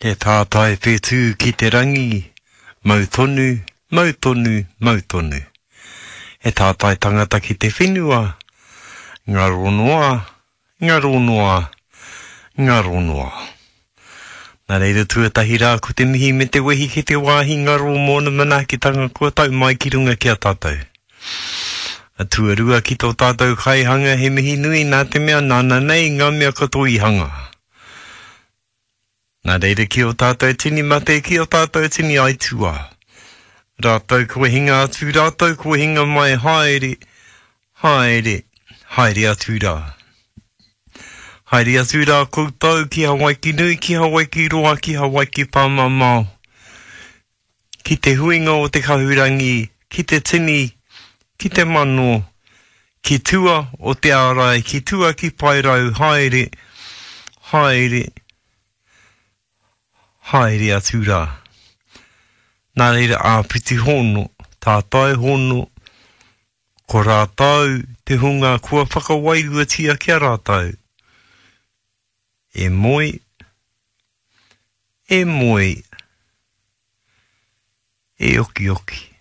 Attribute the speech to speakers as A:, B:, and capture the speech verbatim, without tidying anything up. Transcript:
A: He tātai whetū ki te rangi, mau tonu, mau tonu, mau tonu. He tātai tangata ki te whenua, ngā ronoa, ngā ronoa, ngā ronoa. Nā reira tuatahi rā ko te mihi me te wehi ki te wāhi ngā ro mōna mana ki tanga kua tau mai ki runga ki a tātou. A tuarua ki tō tātou kaihanga he mihi nui nā te mea nāna nei ngā mea katoa i hanga. Nā reira ki o tātou tini mate ki o tātou tini aitua. Rātou kua hinga atu, rātou kua hinga mai haere, haere, haere atu rā. Haere atu rā koutou ki Hawaii ki nui, ki Hawaii ki roa, ki Hawaii ki pāmamau. Ki te huinga o te kahurangi, ki te tini, ki te mano, ki tua o te ārai, ki tua ki pairau, haere, haere, haere atu rā. Nā reira āpiti hono, tātai hono, ko rātau te hunga kua whakawairua tia kia rātau. E moi, e moi, e oki oki.